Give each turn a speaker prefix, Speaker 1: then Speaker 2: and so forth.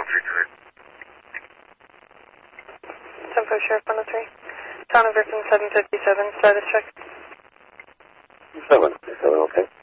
Speaker 1: 10-4 Sheriff 103. Town of Griffin 757, status check.
Speaker 2: 7, okay.